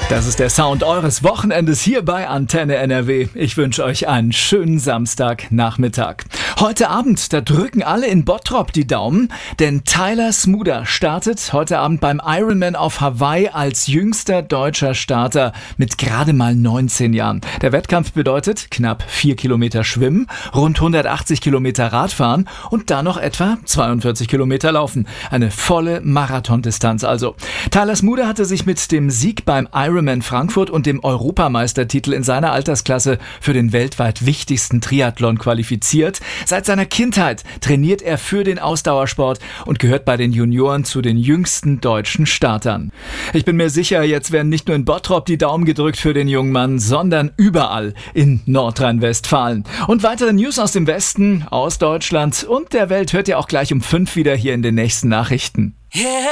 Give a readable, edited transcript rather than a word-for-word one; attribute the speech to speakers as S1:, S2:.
S1: Das ist der Sound eures Wochenendes hier bei Antenne NRW. Ich wünsche euch einen schönen Samstagnachmittag. Heute Abend, da drücken alle in Bottrop die Daumen, denn Tyler Smuda startet heute Abend beim Ironman auf Hawaii als jüngster deutscher Starter mit gerade mal 19 Jahren. Der Wettkampf bedeutet knapp 4 Kilometer Schwimmen, rund 180 Kilometer Radfahren und dann noch etwa 42 Kilometer Laufen. Eine volle Marathondistanz also. Tyler Smuda hatte sich mit dem Sieg beim Ironman Frankfurt und dem Europameistertitel in seiner Altersklasse für den weltweit wichtigsten Triathlon qualifiziert. Seit seiner Kindheit trainiert er für den Ausdauersport und gehört bei den Junioren zu den jüngsten deutschen Startern. Ich bin mir sicher, jetzt werden nicht nur in Bottrop die Daumen gedrückt für den jungen Mann, sondern überall in Nordrhein-Westfalen. Und weitere News aus dem Westen, aus Deutschland und der Welt hört ihr auch gleich um 5 wieder hier in den nächsten Nachrichten.